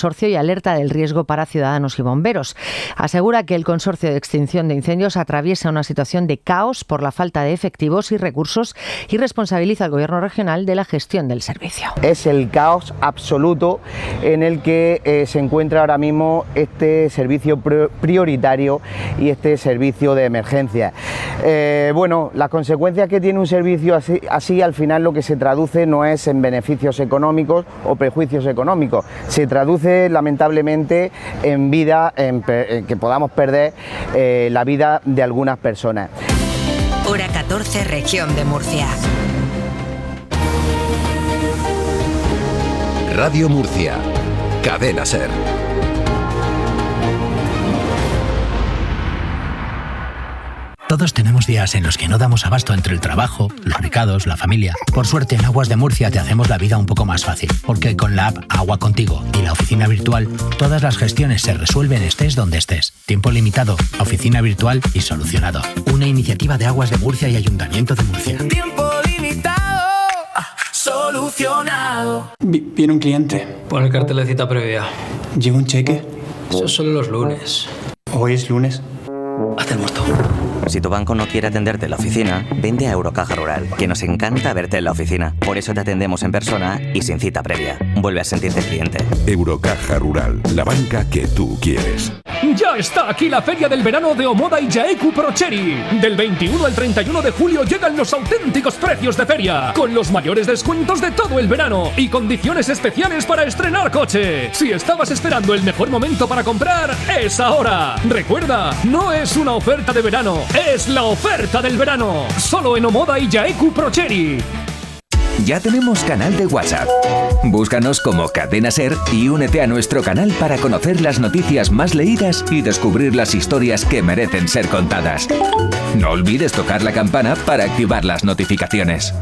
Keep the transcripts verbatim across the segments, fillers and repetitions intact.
consorcio y alerta del riesgo para ciudadanos y bomberos. Asegura que el consorcio de extinción de incendios atraviesa una situación de caos por la falta de efectivos y recursos y responsabiliza al Gobierno regional de la gestión del servicio. Es el caos absoluto en el que eh, se encuentra ahora mismo este servicio prioritario y este servicio de emergencia. Eh, bueno, las consecuencias que tiene un servicio así, así al final lo que se traduce no es en beneficios económicos o prejuicios económicos, se traduce lamentablemente en vida, en, en que podamos perder eh, la vida de algunas personas. Hora catorce, región de Murcia. Radio Murcia, Cadena SER. Todos tenemos días en los que no damos abasto entre el trabajo, los recados, la familia. Por suerte, en Aguas de Murcia te hacemos la vida un poco más fácil, porque con la app Agua Contigo y la oficina virtual, todas las gestiones se resuelven estés donde estés. Tiempo limitado, oficina virtual y solucionado. Una iniciativa de Aguas de Murcia y Ayuntamiento de Murcia. Tiempo limitado, solucionado. Viene un cliente. Pon el cartel de cita previa. ¿Lleva un cheque? Eso es solo los lunes. Hoy es lunes. Haz el muerto. Si tu banco no quiere atenderte en la oficina, vente a Eurocaja Rural, que nos encanta verte en la oficina. Por eso te atendemos en persona y sin cita previa. Vuelve a sentirte cliente. Eurocaja Rural, la banca que tú quieres. Ya está aquí la feria del verano de Omoda y Jaeku Procheri. Del veintiuno al treinta y uno de julio llegan los auténticos precios de feria, con los mayores descuentos de todo el verano y condiciones especiales para estrenar coche. Si estabas esperando el mejor momento para comprar, es ahora. Recuerda, no es una oferta de verano, es la oferta del verano. Solo en Omoda y Jaeku Procheri. Ya tenemos canal de WhatsApp. Búscanos como Cadena SER y únete a nuestro canal para conocer las noticias más leídas y descubrir las historias que merecen ser contadas. No olvides tocar la campana para activar las notificaciones.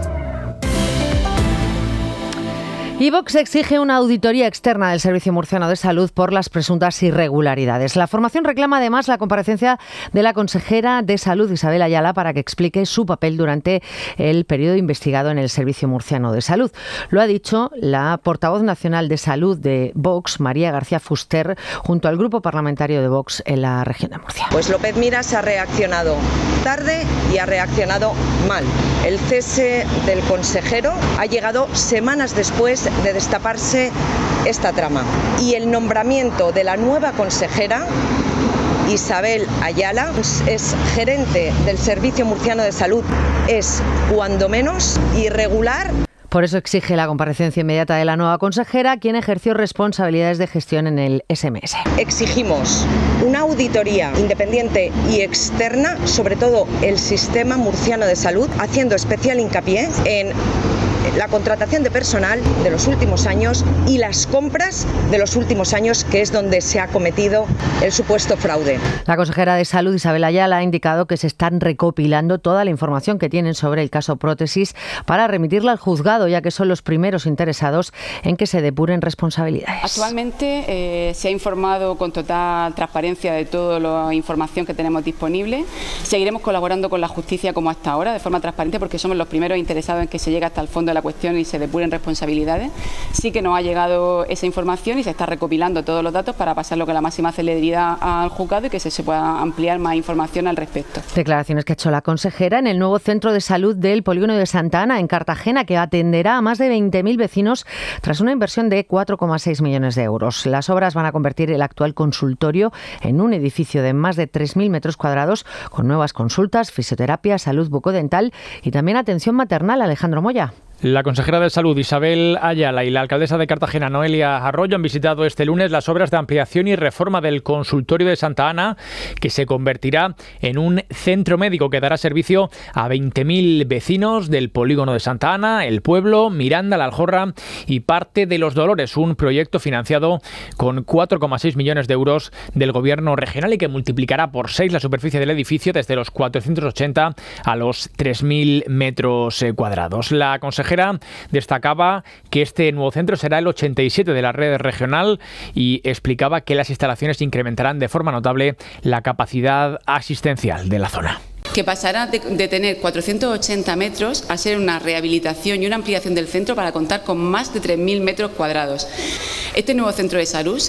Y Vox exige una auditoría externa del Servicio Murciano de Salud por las presuntas irregularidades. La formación reclama además la comparecencia de la consejera de Salud, Isabel Ayala, para que explique su papel durante el periodo investigado en el Servicio Murciano de Salud. Lo ha dicho la portavoz nacional de Salud de Vox, María García Fuster, junto al grupo parlamentario de Vox en la región de Murcia. Pues López Miras ha reaccionado tarde y ha reaccionado mal. El cese del consejero ha llegado semanas después de destaparse esta trama. Y el nombramiento de la nueva consejera, Isabel Ayala, es gerente del Servicio Murciano de Salud, es cuando menos irregular. Por eso exige la comparecencia inmediata de la nueva consejera, quien ejerció responsabilidades de gestión en el S M S. Exigimos una auditoría independiente y externa, sobre todo el sistema murciano de salud, haciendo especial hincapié en la contratación de personal de los últimos años y las compras de los últimos años, que es donde se ha cometido el supuesto fraude. La consejera de Salud, Isabel Ayala, ha indicado que se están recopilando toda la información que tienen sobre el caso Prótesis para remitirla al juzgado, ya que son los primeros interesados en que se depuren responsabilidades. Actualmente eh, se ha informado con total transparencia de toda la información que tenemos disponible. Seguiremos colaborando con la justicia como hasta ahora, de forma transparente, porque somos los primeros interesados en que se llegue hasta el fondo de la cuestión y se depuren responsabilidades. Sí que nos ha llegado esa información y se está recopilando todos los datos para pasarlo con la máxima celeridad al juzgado y que se, se pueda ampliar más información al respecto. Declaraciones que ha hecho la consejera en el nuevo centro de salud del polígono de Santa Ana, en Cartagena, que atenderá a más de veinte mil vecinos tras una inversión de cuatro coma seis millones de euros. Las obras van a convertir el actual consultorio en un edificio de más de tres mil metros cuadrados con nuevas consultas, fisioterapia, salud bucodental y también atención maternal. Alejandro Moya. La consejera de Salud, Isabel Ayala, y la alcaldesa de Cartagena, Noelia Arroyo, han visitado este lunes las obras de ampliación y reforma del consultorio de Santa Ana, que se convertirá en un centro médico que dará servicio a veinte mil vecinos del polígono de Santa Ana, El Pueblo, Miranda, La Aljorra y parte de Los Dolores, un proyecto financiado con cuatro coma seis millones de euros del gobierno regional y que multiplicará por seis la superficie del edificio desde los cuatrocientos ochenta a los tres mil metros cuadrados. La consejera destacaba que este nuevo centro será el ochenta y siete de la red regional y explicaba que las instalaciones incrementarán de forma notable la capacidad asistencial de la zona. Que pasará de, de tener cuatrocientos ochenta metros a ser una rehabilitación y una ampliación del centro para contar con más de tres mil metros cuadrados. Este nuevo centro de salud